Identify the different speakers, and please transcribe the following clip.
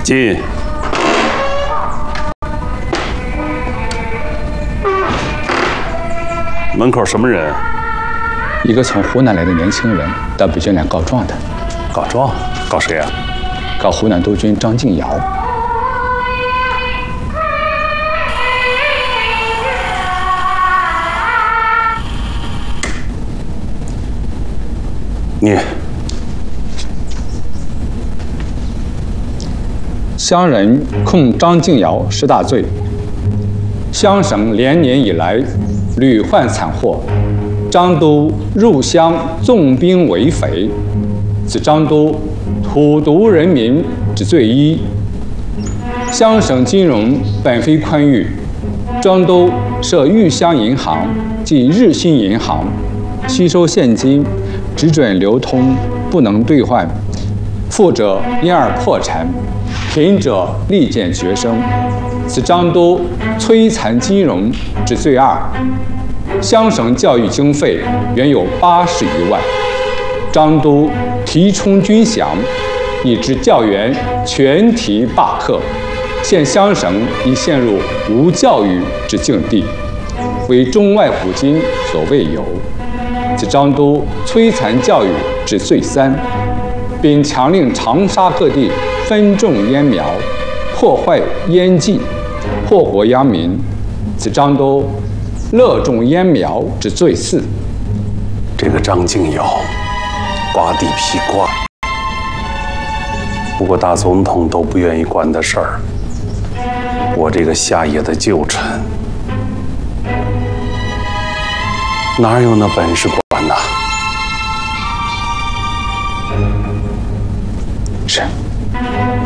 Speaker 1: 进。门口什么人？
Speaker 2: 一个从湖南来的年轻人到北京来告状的。
Speaker 1: 告状？告谁啊？
Speaker 2: 告湖南督军张敬尧。
Speaker 1: 你。
Speaker 2: 乡人控张敬尧10大罪。乡省连年以来屡患惨祸，张都入乡纵兵为匪，此张都荼毒人民之罪一。乡省金融本非宽裕，张都设豫乡银行即日兴银行，吸收现金，只准流通，不能兑换，富者因而破产，贫者力减学生，此张都摧残金融之罪二。乡省教育经费原有80余万，张都提充军饷，以致教员全体罢课，现乡省已陷入无教育之境地，为中外古今所未有。此张都摧残教育之罪三，并强令长沙各地分种烟苗，破坏烟迹，祸国殃民。此张都乐种烟苗之罪四。
Speaker 1: 这个张敬尧，刮地皮刮，不过大总统都不愿意管的事儿，我这个下野的旧臣，哪有那本事管呐？
Speaker 2: 是。